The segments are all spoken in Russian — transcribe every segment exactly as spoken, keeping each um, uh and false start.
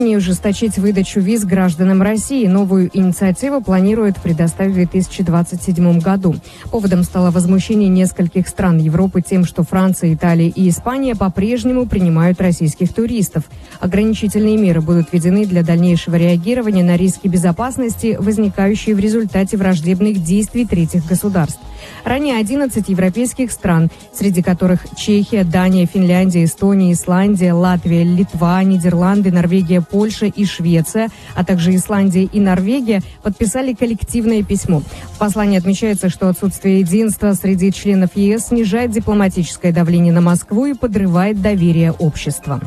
Не ужесточить выдачу виз гражданам России. Новую инициативу планируют предоставить в две тысячи двадцать седьмом году. Поводом стало возмущение нескольких стран Европы тем, что Франция, Италия и Испания по-прежнему принимают российских туристов. Ограничительные меры будут введены для дальнейшего реагирования на риски безопасности, возникающие в результате враждебных действий третьих государств. Ранее одиннадцать европейских стран, среди которых Чехия, Дания, Финляндия, Эстония, Исландия, Латвия, Литва, Нидерланды, Норвегия, Польша и Швеция, а также Исландия и Норвегия, подписали коллективное письмо. В послании отмечается, что отсутствие единства среди членов ЕС снижает дипломатическое давление на Москву и подрывает доверие общества.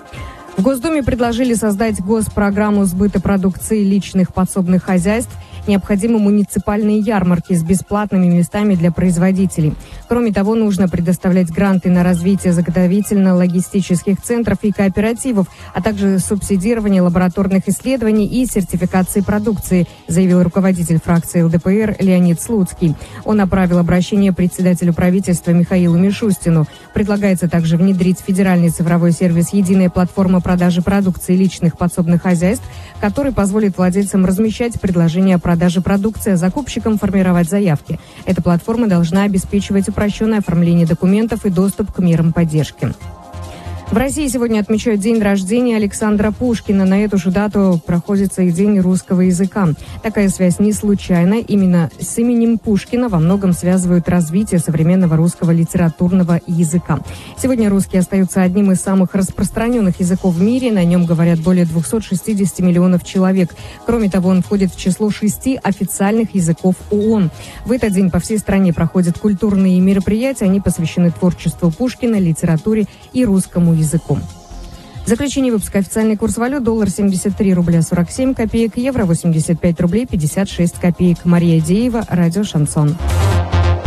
В Госдуме предложили создать госпрограмму сбыта продукции личных подсобных хозяйств. Необходимы муниципальные ярмарки с бесплатными местами для производителей. Кроме того, нужно предоставлять гранты на развитие заготовительно-логистических центров и кооперативов, а также субсидирование лабораторных исследований и сертификации продукции, заявил руководитель фракции эл дэ пэ эр Леонид Слуцкий. Он направил обращение председателю правительства Михаилу Мишустину. Предлагается также внедрить федеральный цифровой сервис «Единая платформа продажи продукции личных подсобных хозяйств», который позволит владельцам размещать предложения о продаже продукции, а закупщикам формировать заявки. Эта платформа должна обеспечивать упрощенное оформление документов и доступ к мерам поддержки. В России сегодня отмечают день рождения Александра Пушкина. На эту же дату проходится и День русского языка. Такая связь не случайна. Именно с именем Пушкина во многом связывают развитие современного русского литературного языка. Сегодня русский остается одним из самых распространенных языков в мире. На нем говорят более двухсот шестидесяти миллионов человек. Кроме того, он входит в число шести официальных языков ООН. В этот день по всей стране проходят культурные мероприятия. Они посвящены творчеству Пушкина, литературе и русскому языку. В заключение выпуска официальный курс валют: доллар семьдесят три рубля сорок семь копеек, евро восемьдесят пять рублей пятьдесят шесть копеек. Мария Деева, радио «Шансон».